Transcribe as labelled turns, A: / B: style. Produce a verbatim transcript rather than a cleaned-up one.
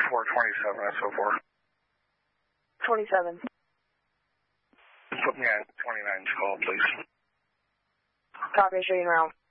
A: four twenty-seven, S O four.
B: twenty-seven.
A: Put me on twenty-nine's call, please.
B: Copy, showing around.